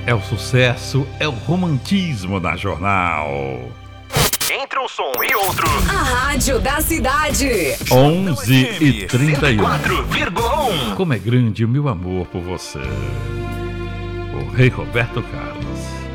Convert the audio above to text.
É o sucesso, é o romantismo da Jornal. Entre um som e outro, A rádio da cidade. 11h31. 4,1. Como é grande o meu amor por você. O Rei Roberto Carlos.